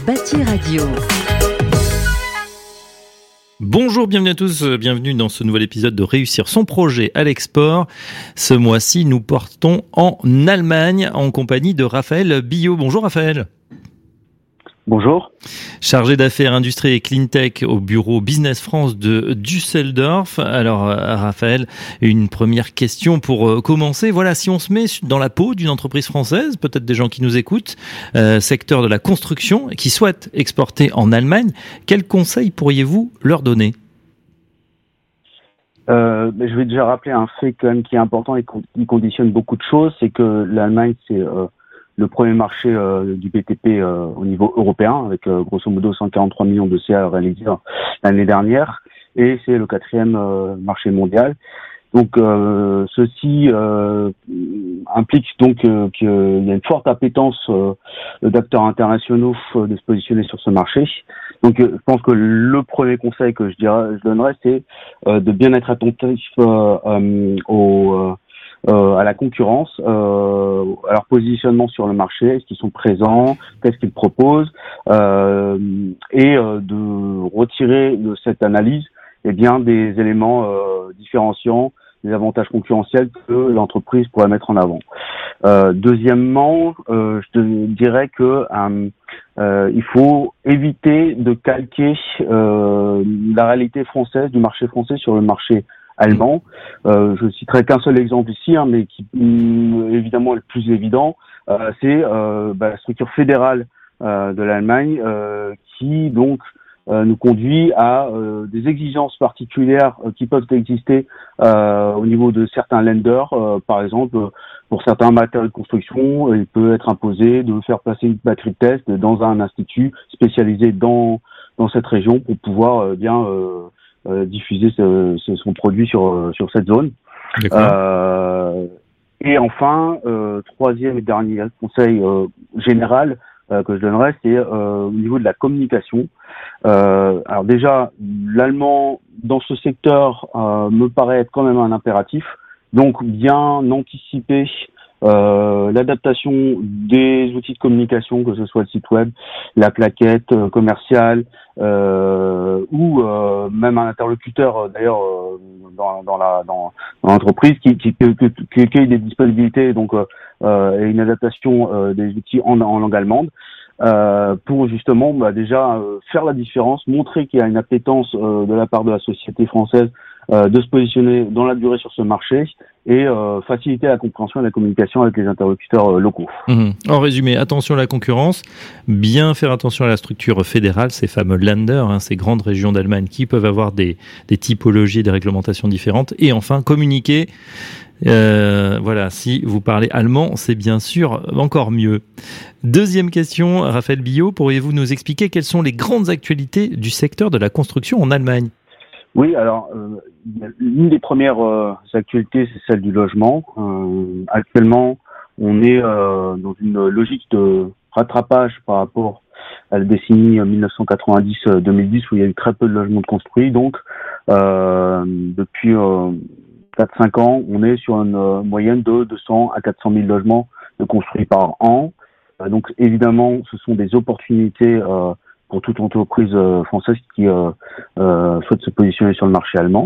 Bâti Radio. Bonjour, bienvenue à tous, bienvenue dans ce nouvel épisode de Réussir son projet à l'export. Ce mois-ci, nous partons en Allemagne en compagnie de Raphaël Billot. Bonjour Raphaël. Bonjour. Chargé d'affaires industrie et cleantech au bureau Business France de Düsseldorf. Alors Raphaël, une première question pour commencer. Voilà, si on se met dans la peau d'une entreprise française, peut-être des gens qui nous écoutent, secteur de la construction, qui souhaitent exporter en Allemagne, quels conseils pourriez-vous leur donner ? Je vais déjà rappeler un fait quand même qui est important et qui conditionne beaucoup de choses, c'est que l'Allemagne, c'est le premier marché du BTP au niveau européen, avec grosso modo 143 millions de CA réalisés l'année dernière, et c'est le quatrième marché mondial. Donc ceci implique donc qu'il y a une forte appétence d'acteurs internationaux de se positionner sur ce marché. Donc je pense que le premier conseil que je donnerais, c'est de bien être attentif à la concurrence, à leur positionnement sur le marché, est-ce qu'ils sont présents, qu'est-ce qu'ils proposent, et de retirer de cette analyse des éléments différenciants, des avantages concurrentiels que l'entreprise pourrait mettre en avant. Deuxièmement, je te dirais que il faut éviter de calquer la réalité française, du marché français sur le marché allemand. Je citerai qu'un seul exemple ici, mais qui évidemment est le plus évident, c'est la structure fédérale de l'Allemagne qui donc nous conduit à des exigences particulières qui peuvent exister au niveau de certains lenders. Par exemple, pour certains matériaux de construction, il peut être imposé de faire passer une batterie de test dans un institut spécialisé dans cette région pour pouvoir diffuser son produit sur cette zone. Et enfin, troisième et dernier conseil général que je donnerais, c'est au niveau de la communication. Alors déjà, l'allemand dans ce secteur me paraît être quand même un impératif. Donc bien anticiper l'adaptation des outils de communication, que ce soit le site web, la plaquette commerciale ou même un interlocuteur d'ailleurs dans l'entreprise qui ait des disponibilités donc et une adaptation des outils en langue allemande pour justement déjà faire la différence, montrer qu'il y a une appétence de la part de la société française de se positionner dans la durée sur ce marché et faciliter la compréhension et la communication avec les interlocuteurs locaux. En résumé, attention à la concurrence, bien faire attention à la structure fédérale, ces fameux Länder, ces grandes régions d'Allemagne qui peuvent avoir des typologies et des réglementations différentes, et enfin communiquer. Si vous parlez allemand, c'est bien sûr encore mieux. Deuxième question, Raphaël Billot, pourriez-vous nous expliquer quelles sont les grandes actualités du secteur de la construction en Allemagne ? Oui, alors l'une des premières actualités, c'est celle du logement. Actuellement, on est dans une logique de rattrapage par rapport à la décennie 1990-2010 où il y a eu très peu de logements construits. Donc, depuis 4-5 ans, on est sur une moyenne de 200 à 400 000 logements de construits par an. Donc, évidemment, ce sont des opportunités pour toute entreprise française qui souhaite se positionner sur le marché allemand.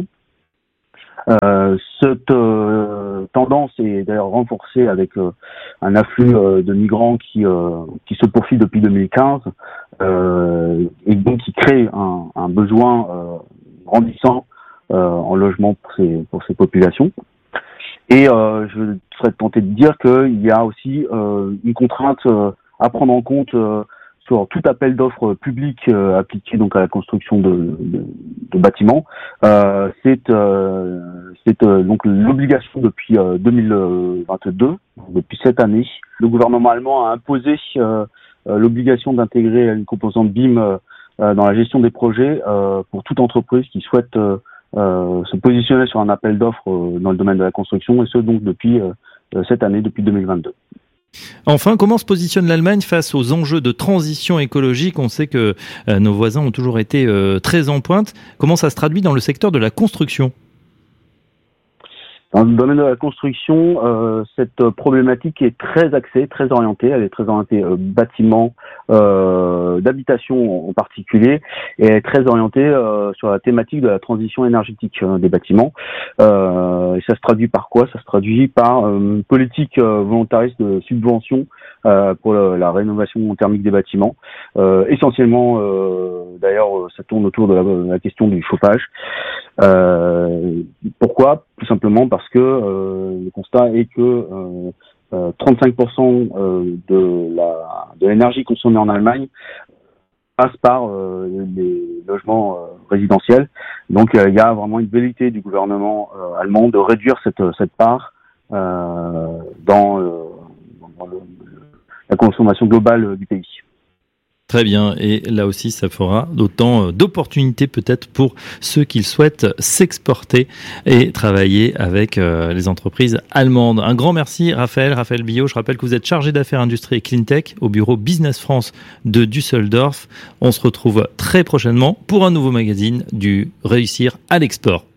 Cette tendance est d'ailleurs renforcée avec un afflux de migrants qui se poursuit depuis 2015 et donc qui crée un besoin grandissant en logement pour ces populations. Et je serais tenté de dire qu'il y a aussi une contrainte à prendre en compte sur tout appel d'offres public appliqué donc à la construction de bâtiments. C'est donc l'obligation depuis 2022, depuis cette année. Le gouvernement allemand a imposé l'obligation d'intégrer une composante BIM dans la gestion des projets pour toute entreprise qui souhaite se positionner sur un appel d'offres dans le domaine de la construction, et ce donc depuis cette année, depuis 2022. Enfin, comment se positionne l'Allemagne face aux enjeux de transition écologique ? On sait que nos voisins ont toujours été très en pointe. Comment ça se traduit dans le secteur de la construction ? Dans le domaine de la construction, cette problématique est très axée, très orientée. Elle est très orientée bâtiment, d'habitation en particulier, et elle est très orientée sur la thématique de la transition énergétique des bâtiments. Et ça se traduit par quoi? Ça se traduit par une politique volontariste de subvention pour la rénovation thermique des bâtiments. Essentiellement, d'ailleurs, ça tourne autour de la question du chauffage. Pourquoi? Tout simplement parce que le constat est que 35% de l'énergie consommée en Allemagne passe par les logements résidentiels. Donc il y a vraiment une velléité du gouvernement allemand de réduire cette part dans la consommation globale du pays. Très bien, et là aussi ça fera d'autant d'opportunités peut-être pour ceux qui souhaitent s'exporter et travailler avec les entreprises allemandes. Un grand merci Raphaël Billaud. Je rappelle que vous êtes chargé d'affaires industrie et cleantech au bureau Business France de Düsseldorf. On se retrouve très prochainement pour un nouveau magazine du Réussir à l'export.